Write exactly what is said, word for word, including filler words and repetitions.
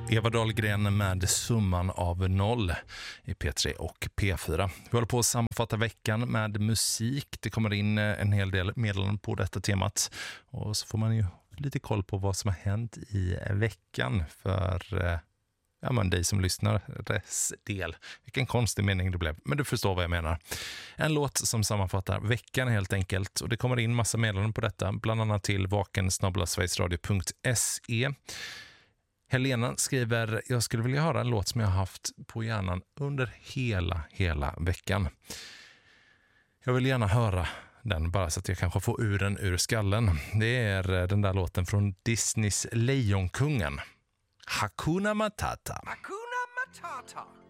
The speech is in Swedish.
Eva Dahlgren med Summan av noll i P tre och P fyra. Vi håller på att sammanfatta veckan med musik. Det kommer in en hel del meddelanden på detta temat. Och så får man ju lite koll på vad som har hänt i veckan för ja, men dig som lyssnar res del. Vilken konstig mening det blev, men du förstår vad jag menar. En låt som sammanfattar veckan helt enkelt. Och det kommer in massa meddelanden på detta, bland annat till vaken snabel-a sverigesradio punkt se. Helena skriver, jag skulle vilja höra en låt som jag har haft på hjärnan under hela, hela veckan. Jag vill gärna höra den bara så att jag kanske får ur den ur skallen. Det är den där låten från Disneys Lejonkungen. Hakuna Matata. Hakuna Matata.